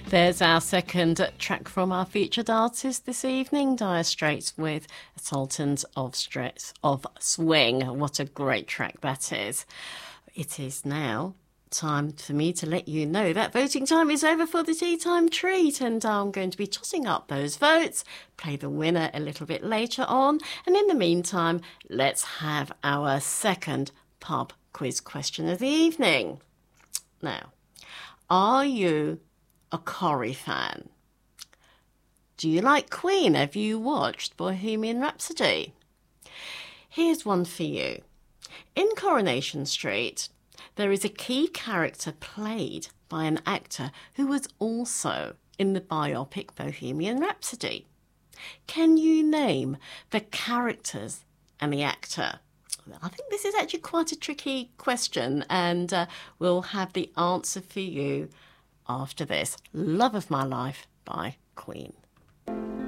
There's our second track from our featured artist this evening, Dire Straits with Sultans of Swing. What a great track that is. It is now time for me to let you know that voting time is over for the tea time treat, and I'm going to be tossing up those votes, play the winner a little bit later on, and in the meantime, let's have our second pub quiz question of the evening. Now, are you a Corrie fan? Do you like Queen? Have you watched Bohemian Rhapsody? Here's one for you. In Coronation Street, there is a key character played by an actor who was also in the biopic Bohemian Rhapsody. Can you name the characters and the actor? I think this is actually quite a tricky question, and we'll have the answer for you after this. Love of My Life by Queen.